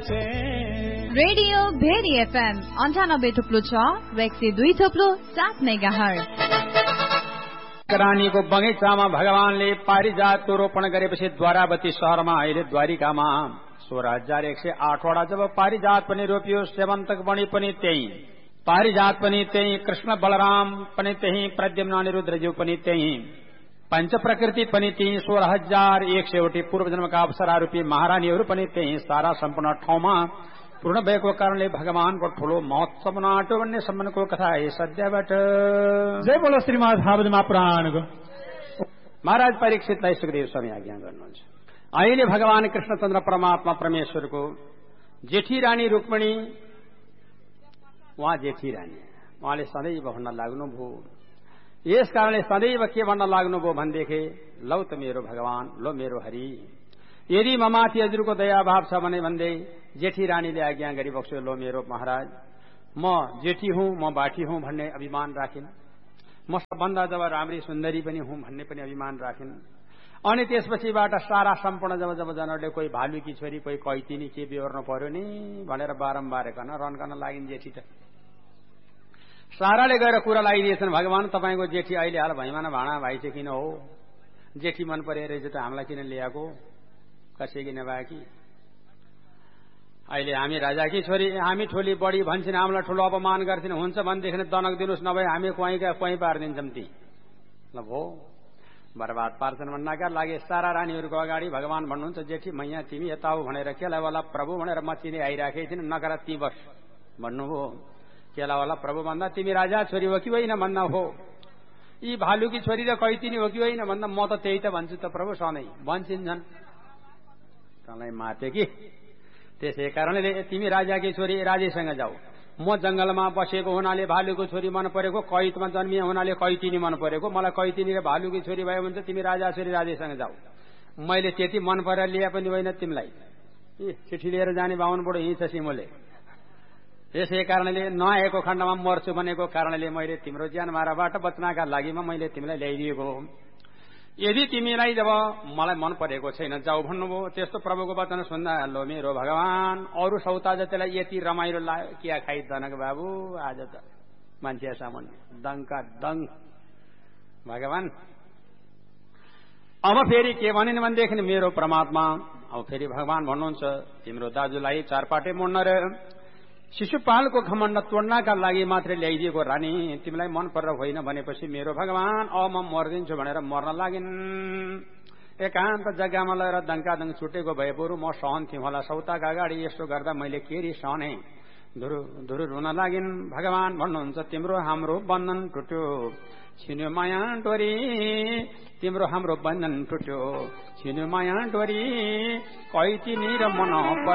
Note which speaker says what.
Speaker 1: Radio very FM 98.6 र 102.7 megahertz.
Speaker 2: रानीको बगैँचामा भगवानले पारिजातको रोपण गरेपछि द्वारावती शहरमा अहिले द्वारिकामा 16,108 वटा जब पारिजात पनि रोपियो, सेवन्तक बणी पनि त्यही, पारिजात पनि त्यही, कृष्ण बलराम पनि त्यही, प्रद्युम्न अनिरुद्धज्यू पनि त्यही, पंच प्रकृति पनि त्यही, 16,100 पूर्व जन्मका अप्सरा रूपी महारानीहरू पनि त्यही, सारा सम्पूर्ण ठाउँमा पूर्ण भएको कारणले भगवानको ठूलो महोत्सव नाट्यो भन्ने सम्बन्धको कथा है सद्यबाट।
Speaker 3: जय बोलो श्रीमद् भागवत महापुराणको।
Speaker 2: महाराज परीक्षितलाई सुखदेव स्वामी आज्ञा गर्नुहुन्छ। अहिले भगवान कृष्णचन्द्र परमात्मा परमेश्वरको जेठी रानी रुक्मिणी, उहाँ जेठी रानी, उहाँले सदैव भन्न लाग्नुभयो, यस कारणले सदैव के भन्न लाग्नुभयो भनेदेखि, लौ त मेरो भगवान, लो मेरो हरि, यदि ममाथि हजुरको दयाभाव छ भने भन्दै जेठी रानीले आज्ञा गरिबक्स्यो, लो मेरो महाराज, म जेठी हुँ, म बाठी हुँ भन्ने अभिमान राखिन्, म सबभन्दा जब राम्री सुन्दरी पनि हुँ भन्ने पनि अभिमान राखिन्। अनि त्यसपछिबाट सारा सम्पूर्ण जब जब जनहरूले कोही भालुकी छोरी, कोही कैतिनी के बेहोर्नु पर्यो नि भनेर बारम्बार रन्कन लागिन् जेठी त। साराले गएर कुरा लगाइदिएछन्, भगवान तपाईँको जेठी अहिले हाल भैमाना भाँडा भाइ चाहिँ किन हो, जेठी मन परे रहेछ त हामीलाई किन ल्याएको, कसै किन भयो कि, अहिले हामी राजाकी छोरी, हामी ठुली बढी भन्छन्, हामीलाई ठुलो अपमान गर्छन्, हुन्छ भनेदेखि दनक दिनुहोस्, नभए हामी कुवाई पारिदिन्छौँ ती, ल भो बर्बाद पार्छन् भन्नका लागि सारा रानीहरूको अगाडि भगवान भन्नुहुन्छ, जेठी मैया तिमी यता हो भनेर केलावाला प्रभु भनेर मचिने आइराखेकी थिइन्, नगर ती बस भन्नुभयो। केलावाला प्रभु भन्दा तिमी राजा छोरी हो कि होइन भन्दा हो, यी भालुकी छोरी र कैतिनी हो कि होइन भन्दा म त त्यही त भन्छु त प्रभु, सधैँ भन्छन् तँलाई माते कि, त्यसै कारणले तिमी राजाकी छोरी राजेसँग जाऊ, म जंगलमा बसेको हुनाले भालुको छोरी मन परेको, कैतमा जन्मिए हुनाले कैतिनी मन परेको, मलाई कैतिनी र भालुकी छोरी भयो भने तिमी राजा छोरी राजेसँग जाऊ, मैले त्यति मन परेर लिए पनि होइन तिमीलाई, चिठी लिएर जाने बाहुनबाट हिँड्छ सिमोले, यसै कारणले नआएको खण्डमा मर्छु भनेको कारणले मैले तिम्रो ज्यान माराबाट बच्नका लागि मैले तिमीलाई ल्याइदिएको। यदि तिमीलाई जब मलाई मन परेको छैन जाऊ भन्नुभयो, त्यस्तो प्रभुको वचन सुन्दा लो मेरो भगवान, अरू सौता जतिलाई यति रमाइलो लाग्यो किया खाइ दनक बाबु, आज त मान्छे सामान्य दङका दङ भगवान। अब फेरि के भनिन् भनेदेखि मेरो परमात्मा, अब फेरि भगवान भन्नुहुन्छ, तिम्रो दाजुलाई चारपाटे मोड्न र शिशुपालको घमण्ड तोड्नका लागि मात्रै ल्याइदिएको रानी, तिमीलाई मन परेर होइन भनेपछि मेरो भगवान अब म मर्दिन्छु भनेर मर्न लागिन्। एकान्त जग्गामा लगेर दङकादङ छुटेको भए बरु म सहन्थेँ होला, सौताका अगाडि यस्तो गर्दा मैले के रिसाउने, धुरु धुरु रुन लागिन्। भगवान भन्नुहुन्छ, तिम्रो हाम्रो बन्धन टुट्यो, छिन्यो माया डोरी, तिम्रो हाम्रो बन्धन टुट्यो, छिन्यो माया डोरी, कैतिनी र मन